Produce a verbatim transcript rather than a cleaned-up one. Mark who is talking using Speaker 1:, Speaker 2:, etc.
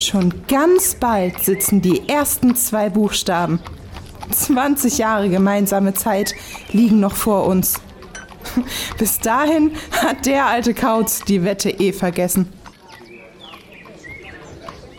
Speaker 1: Schon ganz bald sitzen die ersten zwei Buchstaben. zwanzig Jahre gemeinsame Zeit liegen noch vor uns. Bis dahin hat der alte Kauz die Wette eh vergessen.